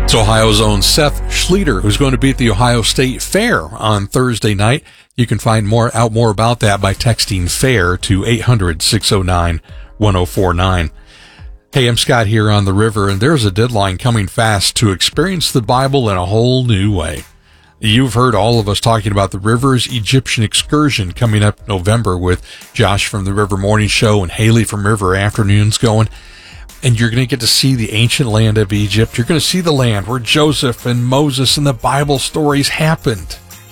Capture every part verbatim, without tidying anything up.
It's Ohio's own Seth Schlueter, who's going to be at the Ohio State Fair on Thursday night. You can find more out more about that by texting FAIR to eight hundred, six oh nine, one oh four nine. Hey, I'm Scott here on the river, and there's a deadline coming fast to experience the Bible in a whole new way. You've heard all of us talking about the Rivers Egyptian Excursion coming up in November with Josh from the River Morning Show and Haley from River Afternoons going. And you're going to get to see the ancient land of Egypt. You're going to see the land where Joseph and Moses and the Bible stories happened.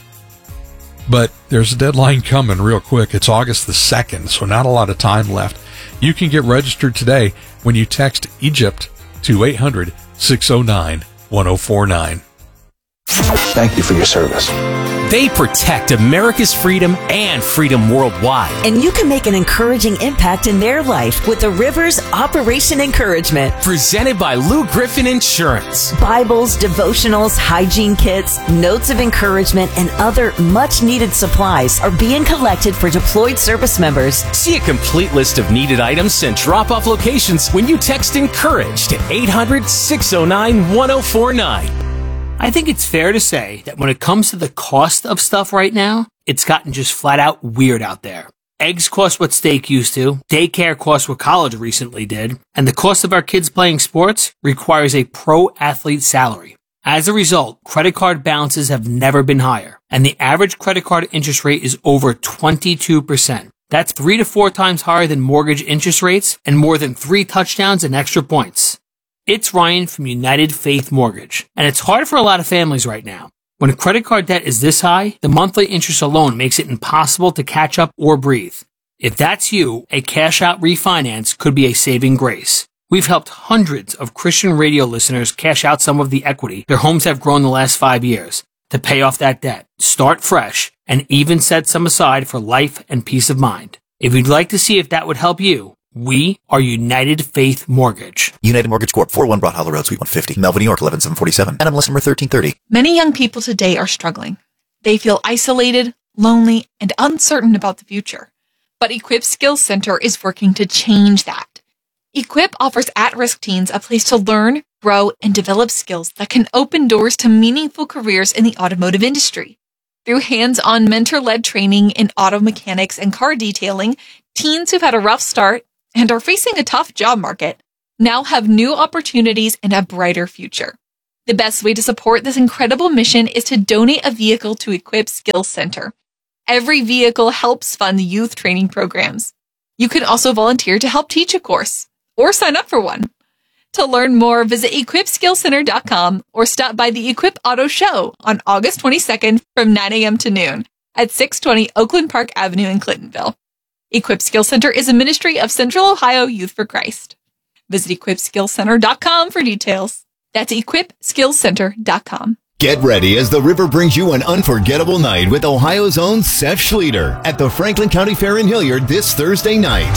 But there's a deadline coming real quick. It's August the second, so not a lot of time left. You can get registered today when you text Egypt to eight hundred, six oh nine, one oh four nine. Thank you for your service. They protect America's freedom and freedom worldwide. And you can make an encouraging impact in their life with the Rivers Operation Encouragement. Presented by Lou Griffin Insurance. Bibles, devotionals, hygiene kits, notes of encouragement, and other much-needed supplies are being collected for deployed service members. See a complete list of needed items and drop-off locations when you text ENCOURAGE to eight hundred, six oh nine, one oh four nine. I think it's fair to say that when it comes to the cost of stuff right now, it's gotten just flat out weird out there. Eggs cost what steak used to, daycare costs what college recently did, and the cost of our kids playing sports requires a pro athlete salary. As a result, credit card balances have never been higher, and the average credit card interest rate is over twenty-two percent. That's three to four times higher than mortgage interest rates and more than three touchdowns and extra points. It's Ryan from United Faith Mortgage, and it's hard for a lot of families right now. When credit card debt is this high, the monthly interest alone makes it impossible to catch up or breathe. If that's you, a cash-out refinance could be a saving grace. We've helped hundreds of Christian radio listeners cash out some of the equity their homes have grown the last five years to pay off that debt, start fresh, and even set some aside for life and peace of mind. If you'd like to see if that would help you, we are United Faith Mortgage. United Mortgage Corp, four oh one Broad Hollow Road, Suite one fifty, Melville, New York, eleven seven forty-seven. N M L S number thirteen thirty. Many young people today are struggling. They feel isolated, lonely, and uncertain about the future. But Equip Skills Center is working to change that. Equip offers at-risk teens a place to learn, grow, and develop skills that can open doors to meaningful careers in the automotive industry. Through hands-on mentor-led training in auto mechanics and car detailing, teens who've had a rough start and are facing a tough job market now have new opportunities and a brighter future. The best way to support this incredible mission is to donate a vehicle to Equip Skills Center. Every vehicle helps fund youth training programs. You can also volunteer to help teach a course or sign up for one. To learn more, visit equip skills center dot com or stop by the Equip Auto Show on August twenty-second from nine a.m. to noon at six twenty Oakland Park Avenue in Clintonville. Equip Skills Center is a ministry of Central Ohio Youth for Christ. Visit equip skills center dot com for details. That's equip skills center dot com. Get ready as the river brings you an unforgettable night with Ohio's own Seth Schlueter at the Franklin County Fair in Hilliard this Thursday night.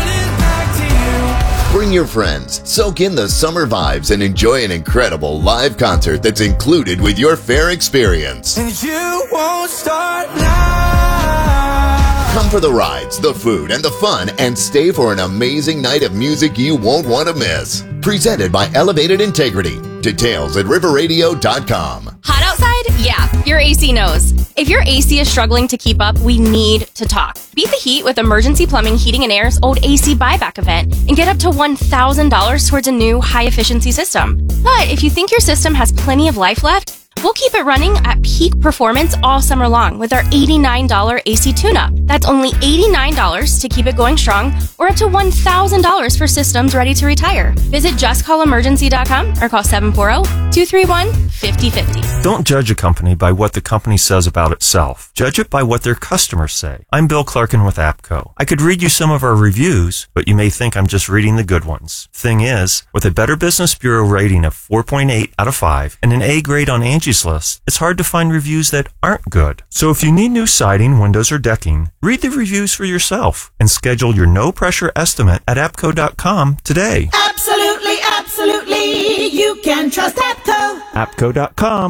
Bring your friends, soak in the summer vibes, and enjoy an incredible live concert that's included with your fair experience. And you won't start now. Come for the rides, the food, and the fun, and stay for an amazing night of music you won't want to miss. Presented by Elevated Integrity. Details at river radio dot com. Hot outside? Yeah, your A C knows. If your A C is struggling to keep up, we need to talk. Beat the heat with Emergency Plumbing, Heating and Air's Old A C Buyback event and get up to one thousand dollars towards a new high-efficiency system. But if you think your system has plenty of life left, we'll keep it running at peak performance all summer long with our eighty-nine dollars A C tune-up. That's only eighty-nine dollars to keep it going strong, or up to one thousand dollars for systems ready to retire. Visit just call emergency dot com or call seven four zero, two three one, five zero five zero. Don't judge a company by what the company says about itself. Judge it by what their customers say. I'm Bill Clarkin with APCO. I could read you some of our reviews, but you may think I'm just reading the good ones. Thing is, with a Better Business Bureau rating of four point eight out of five and an A grade on Angie's List, it's hard to find reviews that aren't good. So if you need new siding, windows, or decking, read the reviews for yourself and schedule your no-pressure estimate at apco dot com today. Absolutely, absolutely. You can trust APCO. apco dot com.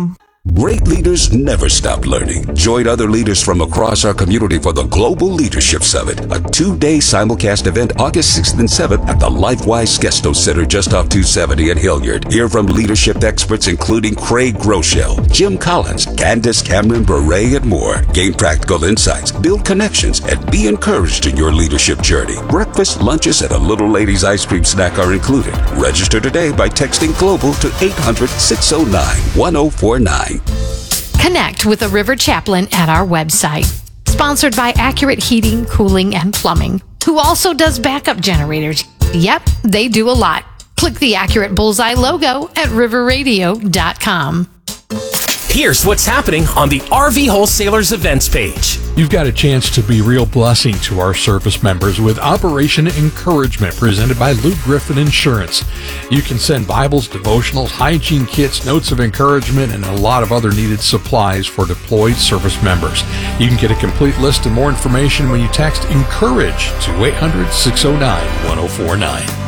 Great leaders never stop learning. Join other leaders from across our community for the Global Leadership Summit, a two-day simulcast event August sixth and seventh at the LifeWise Skesto Center just off two seventy in Hilliard. Hear from leadership experts including Craig Groeschel, Jim Collins, Candace Cameron Bure, and more. Gain practical insights, build connections, and be encouraged in your leadership journey. Breakfast, lunches, and a Little Lady's ice cream snack are included. Register today by texting GLOBAL to eight hundred, six oh nine, one oh four nine. Connect with a River Chaplain at our website. Sponsored by Accurate Heating, Cooling, and Plumbing, who also does backup generators. Yep, they do a lot. Click the Accurate Bullseye logo at river radio dot com. Here's what's happening on the R V Wholesalers events page. You've got a chance to be a real blessing to our service members with Operation Encouragement presented by Lou Griffin Insurance. You can send Bibles, devotionals, hygiene kits, notes of encouragement, and a lot of other needed supplies for deployed service members. You can get a complete list and more information when you text ENCOURAGE to eight hundred, six oh nine, one oh four nine.